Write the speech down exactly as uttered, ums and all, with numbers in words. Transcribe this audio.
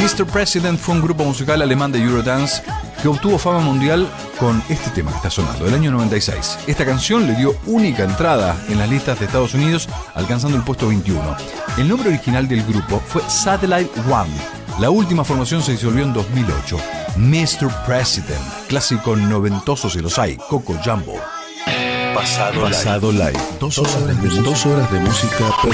mister President fue un grupo musical alemán de Eurodance que obtuvo fama mundial con este tema que está sonando, del año noventa y seis. Esta canción le dio única entrada en las listas de Estados Unidos, alcanzando el puesto veintiuno. El nombre original del grupo fue Satellite One. La última formación se disolvió en dos mil ocho. mister President, clásico noventoso si los hay, Coco Jumbo. Pasado, Pasado Live. Dos horas de, dos horas de música